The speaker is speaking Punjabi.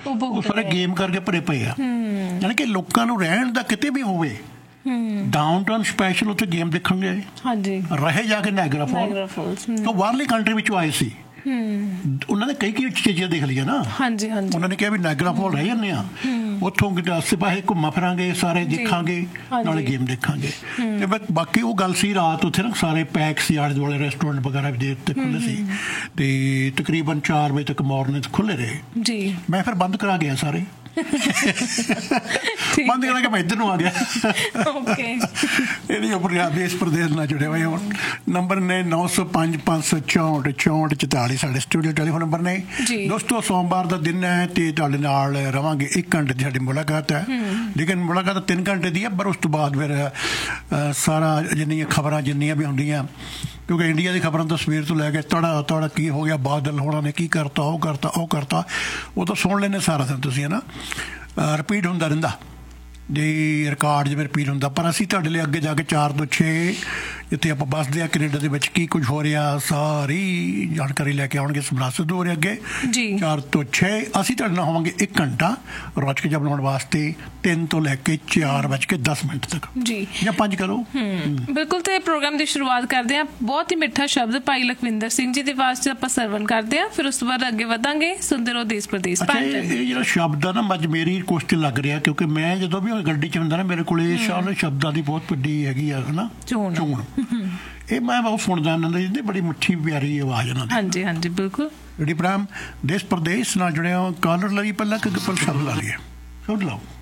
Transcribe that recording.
ਉਹ ਸਾਰੇ ਗੇਮ ਕਰਕੇ ਭਰੇ ਪਏ ਆ। ਯਾਨੀ ਕਿ ਲੋਕਾਂ ਨੂੰ ਰਹਿਣ ਦਾ ਕਿਤੇ ਵੀ ਹੋਵੇ, ਡਾਊਨਟਾਊਨ ਸਪੈਸ਼ਲ ਉੱਥੇ ਗੇਮ ਦੇਖਣਗੇ। ਹਾਂਜੀ, ਰਹੇ ਜਾ ਕੇ ਨਾਇਗਰਾ ਫਾਲਸ। ਉਹ ਬਾਹਰਲੀ ਕੰਟਰੀ ਵਿੱਚੋਂ ਆਏ ਸੀ, ਉਹਨਾਂ ਨੇ ਕਈ ਚੀਜ਼ਾਂ ਦੇਖ ਲਈਆਂ ਨਾ। ਹਾਂਜੀ ਹਾਂਜੀ, ਉਹਨਾਂ ਨੇ ਕਿਹਾ ਵੀ ਨਾਇਗਰਾ ਫਾਲ ਰਹਿ ਜਾਂਦੇ ਆ, ਉੱਥੋਂ ਕਿਤੇ ਆਸੇ ਪਾਸੇ ਘੁੰਮਾ ਫਿਰਾਂਗੇ, ਸਾਰੇ ਦੇਖਾਂਗੇ, ਨਾਲੇ ਗੇਮ ਦੇਖਾਂਗੇ। ਤੇ ਬਾਕੀ ਉਹ ਗੱਲ ਸੀ, ਰਾਤ ਉੱਥੇ ਨਾ ਸਾਰੇ ਪੈਕ ਸੀ, ਆਲੇ ਦੁਆਲੇ ਰੈਸਟੋਰੈਂਟ ਵਗੈਰਾ ਵੀ ਦੇਰ ਤੇ ਖੁੱਲ੍ਹੇ ਸੀ, ਤੇ ਤਕਰੀਬਨ 4 ਵਜੇ ਤੱਕ ਮੋਰਨਿੰਗ ਖੁੱਲ੍ਹੇ ਰਹੇ ਜੀ। ਮੈਂ ਫਿਰ ਬੰਦ ਕਰਾ ਗਿਆ ਸਾਰੇ, ਬੰਦ ਕਰਾ ਕੇ ਮੈਂ ਇੱਧਰ ਨੂੰ ਆ ਗਿਆ। ਇਹਦੀ ਉੱਪਰ ਦੇਸ਼ ਪ੍ਰਦੇਸ਼ ਨਾਲ ਜੁੜੇ ਹੋਏ ਹੁਣ ਨੰਬਰ ਨੇ 905 564 64 44 ਸਾਡੇ ਸਟੂਡੀਓ ਟੈਲੀਫੋਨ ਨੰਬਰ ਨੇ। ਦੋਸਤੋ ਸੋਮਵਾਰ ਦਾ ਦਿਨ ਹੈ ਤੇ ਤੁਹਾਡੇ ਨਾਲ ਰਵਾਂਗੇ, 1 ਘੰਟੇ ਦੀ ਸਾਡੀ ਮੁਲਾਕਾਤ ਹੈ, ਲੇਕਿਨ ਮੁਲਾਕਾਤ 3 ਘੰਟੇ ਦੀ ਹੈ, ਪਰ ਉਸ ਤੋਂ ਬਾਅਦ ਫਿਰ ਸਾਰਾ ਜਿੰਨੀਆਂ ਖਬਰਾਂ ਜਿੰਨੀਆਂ ਵੀ ਹੁੰਦੀਆਂ, ਕਿਉਂਕਿ ਇੰਡੀਆ ਦੀ ਖਬਰਾਂ ਤਾਂ ਸਵੇਰ ਤੋਂ ਲੈ ਕੇ ਤੜਾ ਕੀ ਹੋ ਗਿਆ, ਬਾਦਲ ਹੋਣਾ ਨੇ ਕੀ ਕਰਤਾ, ਉਹ ਕਰਤਾ, ਉਹ ਤਾਂ ਸੁਣ ਲੈਂਦੇ ਸਾਰਾ ਦਿਨ ਤੁਸੀਂ, ਹੈ ਨਾ, ਰਿਪੀਟ ਹੁੰਦਾ ਰਹਿੰਦਾ ਜੀ, ਰਿਕਾਰਡ ਜਿਵੇਂ ਰਿਪੀਟ ਹੁੰਦਾ। ਪਰ ਅਸੀਂ ਤੁਹਾਡੇ ਲਈ ਅੱਗੇ ਜਾ ਕੇ 4 ਤੋਂ 6 ਜਿੱਥੇ ਆਪਾਂ ਵੱਸਦੇ ਹਾਂ ਕੈਨੇਡਾ ਦੇ ਵਿੱਚ ਕੀ ਕੁਝ ਹੋ ਰਿਹਾ ਸਾਰੀ ਜਾਣਕਾਰੀ ਲੈ ਕੇ ਆਉਣਗੇ। ਸਮਰਾਟ ਸਿੱਧੂ ਹੋ ਰਿਹਾ ਅੱਗੇ 4 ਤੋਂ 6 ਅਸੀਂ ਤੁਹਾਡੇ ਨਾਲ ਹੋਵਾਂਗੇ 1 ਘੰਟਾ ਰੋਜ਼ ਕੇ ਬਣਾਉਣ ਵਾਸਤੇ 3 ਤੋਂ ਲੈ ਕੇ 4:10 ਤੱਕ ਜੀ, ਜਾਂ 5 ਕਰੋ ਬਿਲਕੁਲ। ਤੇ ਪ੍ਰੋਗਰਾਮ ਦੀ ਸ਼ੁਰੂਆਤ ਕਰਦੇ ਹਾਂ ਬਹੁਤ ਹੀ ਮਿੱਠਾ ਸ਼ਬਦ ਭਾਈ ਲਖਵਿੰਦਰ ਸਿੰਘ ਜੀ ਦੀ ਆਵਾਜ਼ 'ਚ ਆਪਾਂ ਸਰਵਨ ਕਰਦੇ ਹਾਂ, ਫਿਰ ਉਸ ਤੋਂ ਬਾਅਦ ਅੱਗੇ ਵਧਾਂਗੇ। ਸੁਣਦੇ ਰਹੋ ਦੇਸ਼ ਪ੍ਰਦੇਸ਼। ਇਹ ਜਿਹੜਾ ਸ਼ਬਦ ਆ ਨਾ, ਅੱਜ ਮੇਰੀ ਕੋਸ਼ਿਸ਼ ਲੱਗ ਰਿਹਾ, ਕਿਉਂਕਿ ਮੈਂ ਜਦੋਂ ਵੀ ਗੱਡੀ 'ਚ ਹੁੰਦਾ ਨਾ, ਮੇਰੇ ਕੋਲ ਇਹ ਸ਼ਬਦਾਂ ਦੀ ਬਹੁਤ ਵੱਡੀ ਹੈਗੀ ਆ ਨਾ ਚੋਣ, ਇਹ ਮੈਂ ਬਹੁਤ ਸੁਣਦਾ ਇਹਨਾਂ ਦੀ, ਬੜੀ ਮਿੱਠੀ ਪਿਆਰੀ ਆਵਾਜ਼ ਇਹਨਾਂ ਦੀ। ਹਾਂਜੀ ਹਾਂਜੀ ਬਿਲਕੁਲ। ਜਿਹੜੀ ਪ੍ਰੋਗਰਾਮ ਦੇਸ਼ ਪ੍ਰਦੇਸ਼ ਨਾਲ ਜੁੜਿਆ ਕਾਲਰ ਲਈ ਪਹਿਲਾਂ ਕਿ ਸ਼ਬਦ ਲਾ ਲਈਏ, ਸੁਣ ਲਓ।